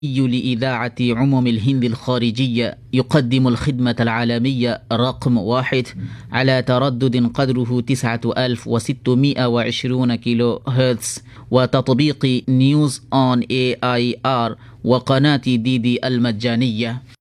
لإذاعة عموم الهند الخارجية يقدم الخدمة العالمية رقم 1 على تردد قدره 9620 كيلو هرتز، وتطبيق نيوز آن AIR وقناة DD المجانية.